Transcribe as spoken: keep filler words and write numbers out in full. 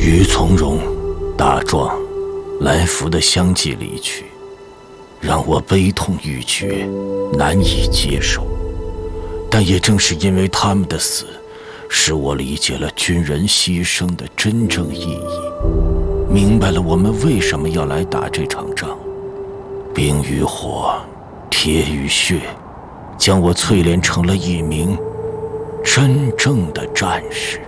于从容、大壮、来福的相继离去，让我悲痛欲绝，难以接受。但也正是因为他们的死，使我理解了军人牺牲的真正意义，明白了我们为什么要来打这场仗。冰与火，铁与血，将我淬炼成了一名真正的战士。